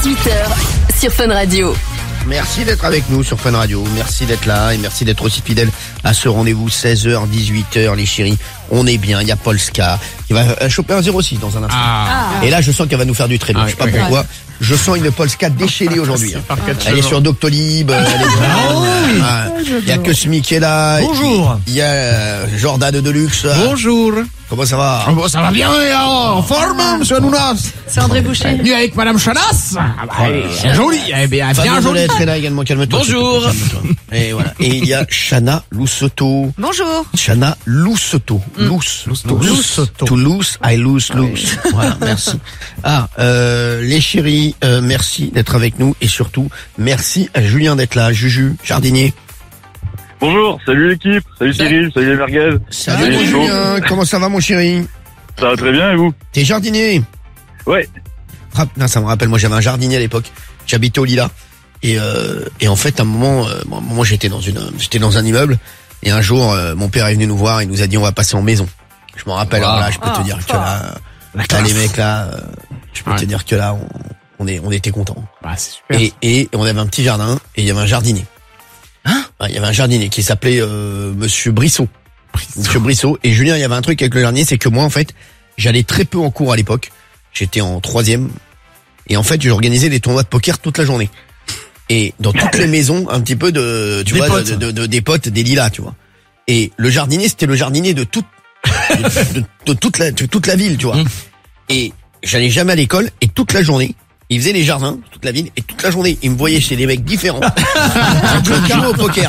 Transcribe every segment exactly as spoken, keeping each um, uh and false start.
dix-huit heures sur Fun Radio. Merci d'être avec nous sur Fun Radio, merci d'être là et merci d'être aussi fidèle à ce rendez-vous seize heures, dix-huit heures les chéris. On est bien, il y a Polska qui va choper un zéro six dans un instant. Ah. Et là je sens qu'elle va nous faire du très long, ah, je sais pas oui, pourquoi. Oui. Je sens une Polska déchaînée aujourd'hui. Hein. Elle est sur Doctolib, elle est oh, oui. ah, il y a que Smi qui est là. Bonjour. Il y a euh, Jordan Deluxe. Bonjour. Comment ça va? Bon, ça va bien, en forme, monsieur Hanouna. C'est André Boucher. Venu avec Madame Chanas. Ah, bah, c'est joli, eh bien, bien joli. Est là également, calme-toi. Bonjour. Et voilà. Et il y a Chana Loussoto. Bonjour. Chana Loussoto. Mm. Loose. Loussoto. Loussoto. To lose, I lose, lose. Voilà, merci. Ah, euh, les chéris, euh, merci d'être avec nous et surtout, merci à Julien d'être là. Juju, jardinier. Bonjour, salut l'équipe, salut Cyril, salut les merguez. Salut, salut mon Julien, comment ça va mon chéri? Ça va très bien et vous? T'es jardinier? Ouais. Ah, non, ça me rappelle, moi j'avais un jardinier à l'époque, j'habitais au Lila. Et, euh, et en fait, à un moment, euh, bon, à un moment j'étais dans une, j'étais dans un immeuble et un jour, euh, mon père est venu nous voir, il nous a dit on va passer en maison. Je m'en rappelle, wow. Alors là, je peux oh, te dire oh. que là, là les mecs là, euh, je peux ouais. te dire que là, on, on, est, on était contents. Bah, c'est super. Et, et on avait un petit jardin et il y avait un jardinier. Hein? Il y avait un jardinier qui s'appelait euh, Monsieur Brissot. Brissot. Monsieur Brissot. Et Julien, il y avait un truc avec le jardinier, c'est que moi, en fait, j'allais très peu en cours à l'époque. J'étais en troisième. Et en fait, j'organisais des tournois de poker toute la journée. Et dans toutes les maisons, un petit peu de, tu des vois, potes. De, de, de, des potes, des lilas, tu vois. Et le jardinier, c'était le jardinier de toute, de, de, de toute la, de toute la ville, tu vois. Mmh. Et j'allais jamais à l'école et toute la journée, il faisait les jardins, toute la ville, et toute la journée, il me voyait chez des mecs différents. Je jouais au poker.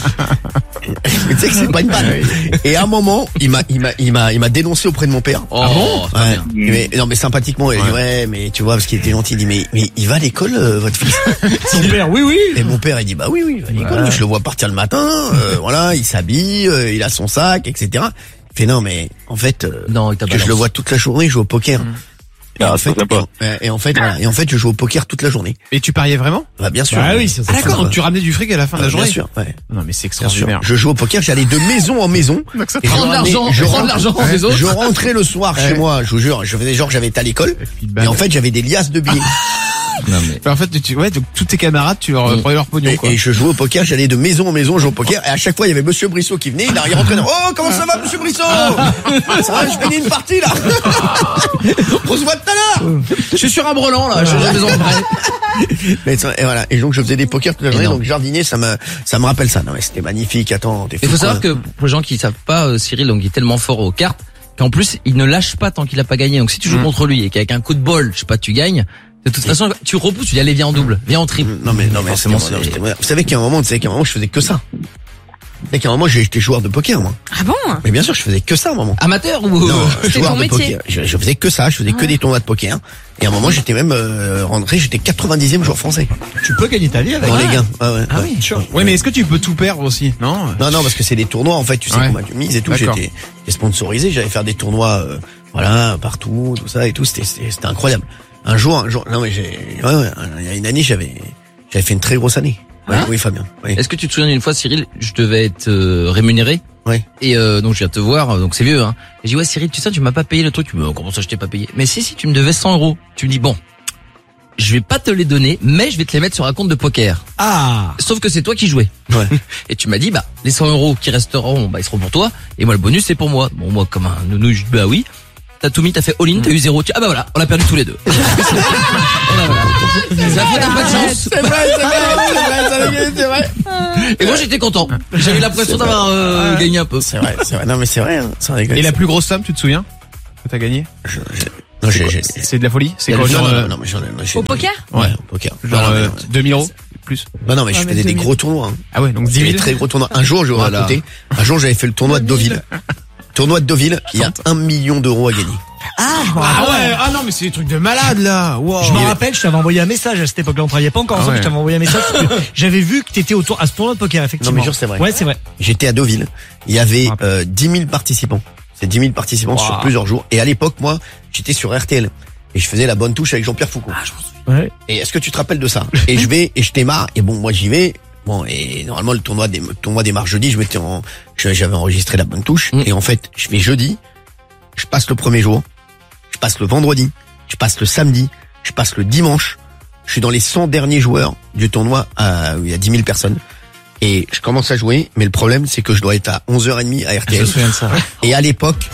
Tu sais que c'est pas une balle. Et à un moment, il m'a, il m'a, il m'a, il m'a dénoncé auprès de mon père. Oh, ah bon? Ouais. Mais, non, mais sympathiquement, il ouais. dit, ouais, mais tu vois, parce qu'il était gentil, il dit, mais, mais il va à l'école, euh, votre fils? Son père, oui, oui. Et mon père, il dit, bah oui, oui, il va à l'école, ouais. Je le vois partir le matin, euh, voilà, il s'habille, euh, il a son sac, et cetera. Il fait, non, mais, en fait, euh, non, que je le vois toute la journée, je joue au poker. Mmh. Et, ah, en fait, et en fait, voilà. Et en fait, je joue au poker toute la journée. Et tu pariais vraiment? Bah, bien sûr. Ah oui, ça, ça ah, d'accord. Donc tu ramenais du fric à la fin de la journée. Bien sûr, ouais. Non, mais c'est extraordinaire. Je joue au poker, j'allais de maison en maison. Donc ça prend de l'argent, je prends de l'argent ouais. des autres. Je rentrais le soir ouais. chez moi, je vous jure, je faisais genre que j'avais été à l'école. Et, et en fait, j'avais des liasses de billets. Non mais... En fait, tu, ouais, donc tous tes camarades, tu leur prenais leur pognon, quoi. Et, et je jouais au poker, j'allais de maison en maison jouer au poker, et à chaque fois, il y avait Monsieur Brissot qui venait, il arrivait rentrer dans, oh, comment ça va, Monsieur Brissot? Ça va, je finis une partie, là. On se voit tout à l'heure. Je suis sur un brelan, là, j'ai la maison près. Mais, et voilà. Et donc, je faisais des pokers toute la journée, donc jardinier, ça me, ça me rappelle ça. Non, mais c'était magnifique, attends, t'es fou. Il faut savoir que, pour les gens qui savent pas, euh, Cyril, donc, il est tellement fort aux cartes, qu'en plus, il ne lâche pas tant qu'il a pas gagné. Donc, si tu joues mmh. contre lui et qu'avec un coup de bol, je sais pas, tu gagnes, de toute façon, tu repousses, tu dis allez viens en double, viens en triple. Non mais non mais forcément. C'est... Vous savez qu'à un moment, tu sais qu'à un moment, je faisais que ça. Vous savez qu'à un moment, j'étais joueur de poker, moi. Ah bon? Mais bien sûr, je faisais que ça à un moment. Amateur ou non, joueur ton de métier. Poker. Je, je faisais que ça, je faisais ouais. que des tournois de poker. Et à un moment, j'étais même euh, rentré, j'étais quatre-vingt-dizième joueur français. Tu peux gagner ta vie avec dans les gains. Ah, ouais, ah ouais. oui, sure. Ouais. Oui, mais est-ce que tu peux tout perdre aussi? Non. Non, non, parce que c'est des tournois en fait. Tu sais ouais. Combien tu mises et tout. J'étais, j'étais sponsorisé, j'allais faire des tournois, euh, voilà, partout, tout ça et tout. C'était, c'était, c'était incroyable. Un jour, un jour, non mais j'ai, ouais, ouais, il y a une année, j'avais, j'avais fait une très grosse année. Ouais, hein? Oui, Fabien. Oui. Est-ce que tu te souviens d'une fois, Cyril, je devais être euh, rémunéré. Ouais. Et euh, donc je viens te voir, donc c'est vieux, hein. Et je dis ouais, Cyril, tu sais, tu m'as pas payé le truc. Tu me, comment ça, je t'ai pas payé? Mais si, si, tu me devais cent euros. Tu me dis bon, je vais pas te les donner, mais je vais te les mettre sur un compte de poker. Ah. Sauf que c'est toi qui jouais. Ouais. Et tu m'as dit bah les cent euros qui resteront, bah ils seront pour toi. Et moi le bonus c'est pour moi. Bon moi comme un nounou, je dis bah oui. T'as tout mis, t'as fait all-in, t'as eu zéro. Ah bah voilà, on a perdu tous les deux. Voilà, voilà. Ça fait un peu de chance. C'est vrai, c'est vrai, c'est vrai, c'est vrai. Et moi j'étais content. J'avais l'impression d'avoir euh, gagné un peu. C'est vrai, c'est vrai. Non mais c'est vrai. Hein. Ça rigole. Et la plus grosse somme, tu te souviens que t'as gagné? je, je... Non, c'est, j'ai, quoi, j'ai... c'est de la folie? C'est quoi? Non, genre, non, euh... non, non, mais j'en ai, non, j'ai... Au poker? Ouais, au poker. Genre, genre euh, deux mille euros? Plus. Bah non, mais je faisais des gros tournois. Hein. Ah ouais, donc dix mille. Des très gros tournois. Un jour, je vais voilà. raconter. Un jour, j'avais fait le tournoi de Deauville. Tournoi de Deauville, il y a un million d'euros à gagner. Ah, ah ouais, ah non, mais c'est des trucs de malade, là. Wow. Je me rappelle, je t'avais envoyé un message à cette époque-là, on travaillait pas encore ensemble, ah ouais. Je t'avais envoyé un message parce que j'avais vu que t'étais autour, à ce tournoi de poker, effectivement. Non, mais jure, c'est vrai. Ouais, c'est vrai. J'étais à Deauville. Il y avait, euh, dix mille participants. C'est dix mille participants wow. Sur plusieurs jours. Et à l'époque, moi, j'étais sur R T L. Et je faisais la bonne touche avec Jean-Pierre Foucault. Ah, je m'en souviens. Ouais. Et est-ce que tu te rappelles de ça? Et je vais, et je démarre, et bon, moi, j'y vais. Bon, et normalement, le tournoi des, le tournoi démarre jeudi, je m'étais en, j'avais enregistré la bonne touche. Mm. Et en fait, je vais jeudi, je passe le premier jour, je passe le vendredi, je passe le samedi, je passe le dimanche. Je suis dans les cent derniers joueurs du tournoi à, où il y a dix mille personnes. Et je commence à jouer, mais le problème, c'est que je dois être à onze heures trente à R T L. Je me souviens de ça. Et à l'époque,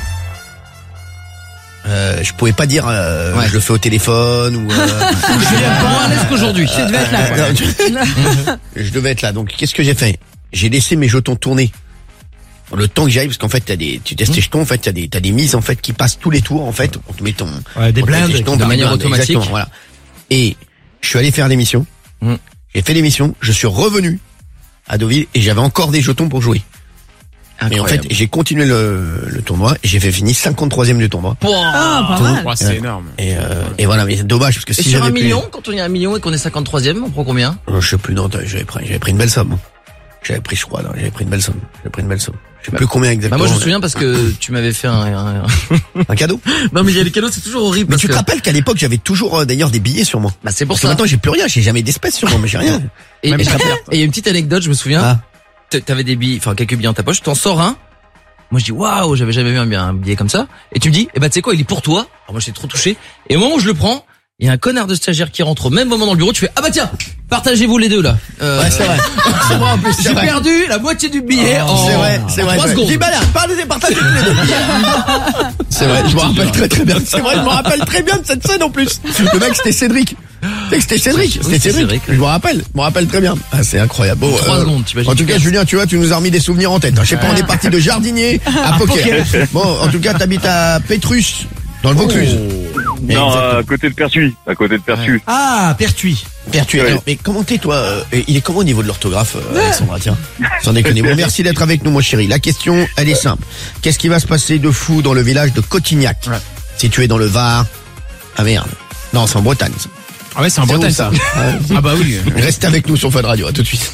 euh, je pouvais pas dire, euh, Ouais. je le fais au téléphone ou, euh, Moins à l'aise qu'aujourd'hui. Tu devais être là, quoi. non, je, je devais être là. Donc, qu'est-ce que j'ai fait? J'ai laissé mes jetons tourner. Le temps que j'y aille, parce qu'en fait, t'as des, tu testes tes jetons, en fait, t'as des, t'as des mises, en fait, qui passent tous les tours, en fait. On te met ton, Ouais, des on te met tes blindes. jetons de dans les manière blindes, automatique. exactement, voilà. Et je suis allé faire l'émission. Mm. J'ai fait l'émission. Je suis revenu à Deauville et j'avais encore des jetons pour jouer. Et en fait, j'ai continué le, le tournoi et j'ai fait fini cinquante-troisième du tournoi. Ah, pas mal. Ouais, c'est énorme. Et, euh, et voilà, mais c'est dommage parce que Et si sur un j'avais pu- million, quand on est à un million et qu'on est cinquante-troisième, on prend combien? Euh, je sais plus, non, attends, j'avais pris, j'avais pris une belle somme. J'avais pris, je crois, non, j'avais pris une belle somme. J'avais pris une belle somme. Je sais plus combien Bah exactement. moi je me souviens parce que tu m'avais fait un, un- Un cadeau. Non mais il y a les cadeaux, c'est toujours horrible. Mais parce tu te que- rappelles qu'à l'époque, j'avais toujours, euh, d'ailleurs, des billets sur moi. Bah c'est pour Parce que ça. maintenant, j'ai plus rien, j'ai jamais d'espèces sur moi, mais j'ai rien. Et Même et- ta et il y a une petite anecdote, je me souviens. Ah. T- T'avais des billets, enfin quelques billets dans ta poche, t'en sors un. Moi je dis waouh, j'avais jamais vu un, un billet comme ça. Et tu me dis, eh ben tu sais quoi, il est pour toi. Alors moi j'étais trop touché. Et au moment où je le prends, il y a un connard de stagiaire qui rentre au même moment dans le bureau. Tu fais ah bah tiens, partagez-vous les deux là. Euh, Ouais, c'est vrai. C'est vrai, en plus, c'est J'ai vrai. perdu la moitié du billet. Oh, en c'est vrai, c'est en vrai. trois c'est vrai. secondes. Dis, bah là, parlez des partages tous les deux. C'est vrai, je me rappelle très très bien. C'est vrai, je me rappelle très bien de cette scène en plus. Le mec, c'était Cédric. Tu sais que c'était Cédric. Oui, C'était c'est Cédric. Cédric, Je me rappelle. Je me rappelle très bien. Ah, c'est incroyable. Bon, Trois secondes, t'imagines En tout cas, faire. Julien, tu vois, tu nous as remis des souvenirs en tête. Je sais pas, on est parti de jardinier à poker. Bon, en tout cas, t'habites à Pétrus, dans le Vaucluse. Non, Exactement. à côté de Pertuis. À côté de Pertuis. Ah, Pertuis. Pertuis. Ouais. Alors, mais comment t'es, toi euh, Il est comment au niveau de l'orthographe, euh, Alexandra? Tiens, sans déconner. Bon, merci d'être avec nous, mon chéri. La question, elle est simple. Qu'est-ce qui va se passer de fou dans le village de Cotignac, Ouais. situé dans le Var? Ah merde. Non, c'est en Bretagne. Ça. Ah ouais, c'est en C'est Bretagne où, ça. ça Ah bah oui. Restez avec nous sur Fun Radio. À tout de suite.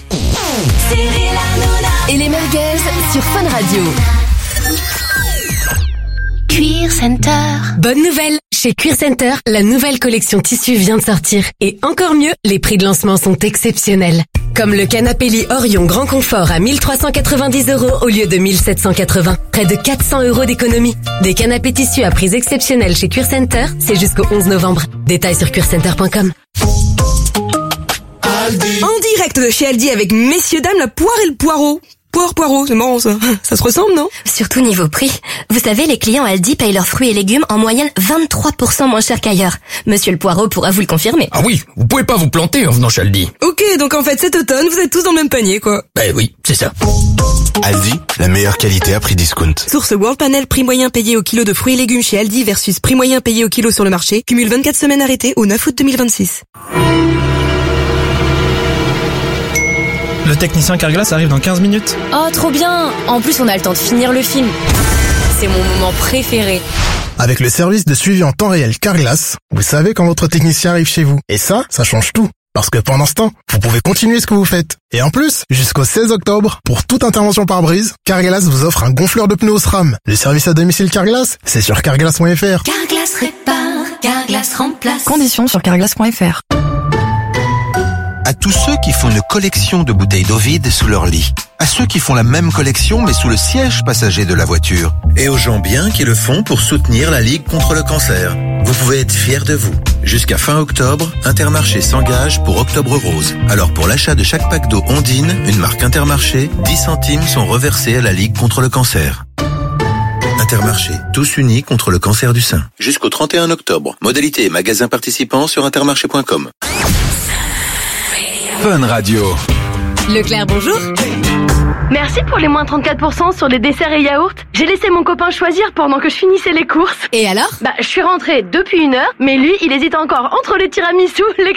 Et les merguez sur Fun Radio. Cuir Center. Bonne nouvelle! Chez Cuir Center, la nouvelle collection tissu vient de sortir. Et encore mieux, les prix de lancement sont exceptionnels. Comme le canapé lit Orion Grand Confort à mille trois cent quatre-vingt-dix euros au lieu de mille sept cent quatre-vingts. Près de quatre cents euros d'économie. Des canapés tissus à prix exceptionnels chez Cuir Center, c'est jusqu'au onze novembre. Détails sur cuircenter point com. En direct de chez Aldi avec messieurs dames la poire et le poireau. Poire, poireau, c'est marrant ça. Ça se ressemble, non? Surtout niveau prix. Vous savez, les clients Aldi payent leurs fruits et légumes en moyenne vingt-trois pour cent moins cher qu'ailleurs. Monsieur le Poireau pourra vous le confirmer. Ah oui, vous pouvez pas vous planter en venant chez Aldi. Ok, donc en fait cet automne, vous êtes tous dans le même panier, quoi. Ben oui, c'est ça. Aldi, la meilleure qualité à prix discount. Source World Panel, prix moyen payé au kilo de fruits et légumes chez Aldi versus prix moyen payé au kilo sur le marché. Cumule vingt-quatre semaines arrêtées au neuf août deux mille vingt-six. Le technicien Carglass arrive dans quinze minutes. Oh, trop bien! En plus, on a le temps de finir le film. C'est mon moment préféré. Avec le service de suivi en temps réel Carglass, vous savez quand votre technicien arrive chez vous. Et ça, ça change tout. Parce que pendant ce temps, vous pouvez continuer ce que vous faites. Et en plus, jusqu'au seize octobre, pour toute intervention par brise, Carglass vous offre un gonfleur de pneus au SRAM. Le service à domicile Carglass, c'est sur carglass point f r. Carglass répare, Carglass remplace. Conditions sur carglass point f r. À tous ceux qui font une collection de bouteilles d'eau vide sous leur lit. À ceux qui font la même collection mais sous le siège passager de la voiture. Et aux gens bien qui le font pour soutenir la Ligue contre le cancer. Vous pouvez être fiers de vous. Jusqu'à fin octobre, Intermarché s'engage pour Octobre Rose. Alors pour l'achat de chaque pack d'eau Ondine, une marque Intermarché, dix centimes sont reversés à la Ligue contre le cancer. Intermarché, tous unis contre le cancer du sein. Jusqu'au trente et un octobre. Modalité et magasins participants sur intermarché point com. Fun Radio. Leclerc, bonjour. Merci pour les moins trente-quatre pour cent sur les desserts et yaourts. J'ai laissé mon copain choisir pendant que je finissais les courses. Et alors? Bah, je suis rentrée depuis une heure, mais lui, il hésite encore entre les tiramisu, les